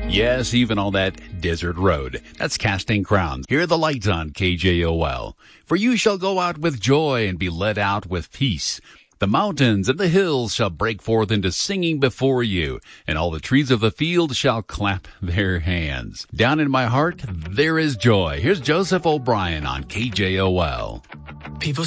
Yes, even on that desert road. That's Casting Crowns. Hear the lights on KJOL. For you shall go out with joy and be led out with peace. The mountains and the hills shall break forth into singing before you, and all the trees of the field shall clap their hands. Down in my heart, there is joy. Here's Joseph O'Brien on KJOL. People